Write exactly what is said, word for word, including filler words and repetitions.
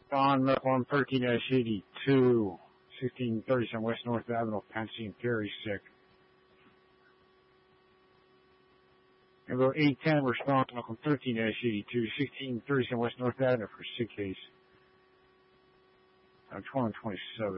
On Reform thirteen eighty-two, sixteen thirty-seven West North Avenue, Pansy, very sick. Number eight ten, respond to Malcolm thirteen eighty-two, sixteen thirty-seven West North Avenue for sick case. I'm twenty twenty-seven.